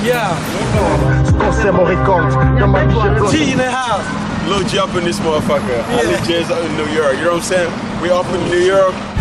Yeah. G in the house. Lil G up in this motherfucker. Ali J's out in New York. You know what I'm saying? We up in New York.